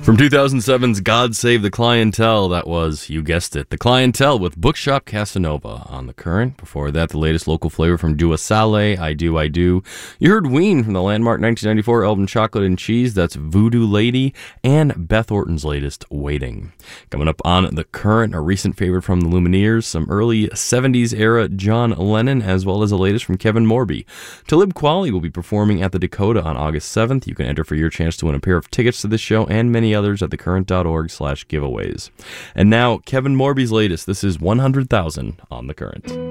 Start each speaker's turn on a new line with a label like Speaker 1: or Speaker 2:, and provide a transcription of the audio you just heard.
Speaker 1: From 2007's God Save the Clientele, that was, you guessed it, The Clientele with Bookshop Casanova on The Current. Before that, the latest local flavor from Dua Saleh, I Do, I Do. You heard Ween from the landmark 1994 album Chocolate and Cheese, that's Voodoo Lady, and Beth Orton's latest, Waiting. Coming up on The Current, a recent favorite from the Lumineers, some early 70s era John Lennon, as well as the latest from Kevin Morby. Talib Kweli will be performing at the Dakota on August 7th. You can enter for your chance to win a pair of tickets to this show and many others at thecurrent.org/giveaways. And now, Kevin Morby's latest. This is 100,000 on The Current.